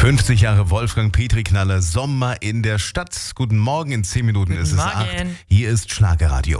50 Jahre Wolfgang Petri-Knaller, Sommer in der Stadt. Guten Morgen, in 10 Minuten ist es 8. Hier ist Schlagerradio.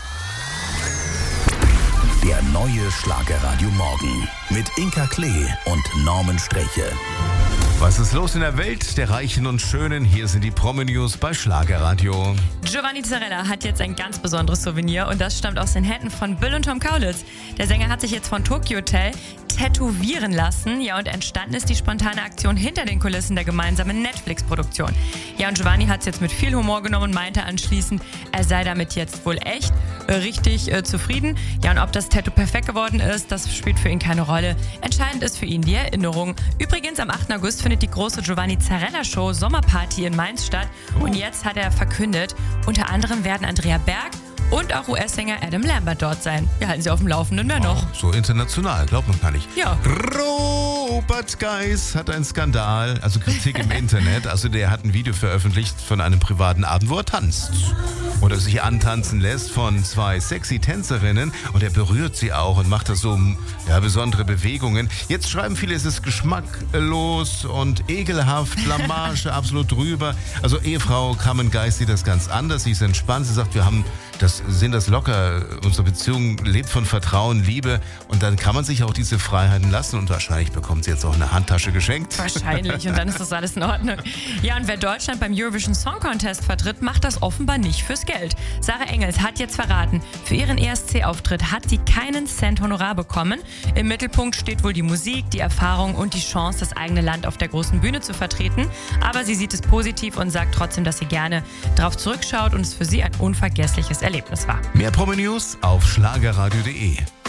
Der neue Schlagerradio Morgen mit Inka Klee und Norman Sträche. Was ist los in der Welt der Reichen und Schönen? Hier sind die Promi-News bei Schlagerradio. Giovanni Zarella hat jetzt ein ganz besonderes Souvenir und das stammt aus den Händen von Bill und Tom Kaulitz. Der Sänger hat sich jetzt von Tokyo Hotel tätowieren lassen. Ja, und entstanden ist die spontane Aktion hinter den Kulissen der gemeinsamen Netflix-Produktion. Ja, und Giovanni hat es jetzt mit viel Humor genommen und meinte anschließend, er sei damit jetzt wohl echt richtig zufrieden. Ja, und ob das Tattoo perfekt geworden ist, das spielt für ihn keine Rolle. Entscheidend ist für ihn die Erinnerung. Übrigens, am 8. August findet die große Giovanni Zarella Show Sommerparty in Mainz statt. Und jetzt hat er verkündet, unter anderem werden Andrea Berg und auch US-Sänger Adam Lambert dort sein. Wir halten Sie auf dem Laufenden, wer noch? So international, glaubt man gar nicht. Ja. Robert Geis hat einen Skandal, also Kritik im Internet. Also der hat ein Video veröffentlicht von einem privaten Abend, wo er tanzt. Oder sich antanzen lässt von 2 sexy Tänzerinnen. Und er berührt sie auch und macht da so besondere Bewegungen. Jetzt schreiben viele, es ist geschmacklos und ekelhaft, Blamage, absolut drüber. Also Ehefrau Carmen Geis sieht das ganz anders. Sie ist entspannt. Sie sagt, wir sehen das locker. Unsere Beziehung lebt von Vertrauen, Liebe. Und dann kann man sich auch diese Freiheiten lassen. Und wahrscheinlich bekommt sie jetzt auch eine Handtasche geschenkt. Wahrscheinlich. Und dann ist das alles in Ordnung. Ja, und wer Deutschland beim Eurovision Song Contest vertritt, macht das offenbar nicht fürs Geld. Sarah Engels hat jetzt verraten, für ihren ESC-Auftritt hat sie keinen Cent Honorar bekommen. Im Mittelpunkt steht wohl die Musik, die Erfahrung und die Chance, das eigene Land auf der großen Bühne zu vertreten. Aber sie sieht es positiv und sagt trotzdem, dass sie gerne darauf zurückschaut und es für sie ein unvergessliches Erlebnis war. Mehr Promi-News auf schlagerradio.de.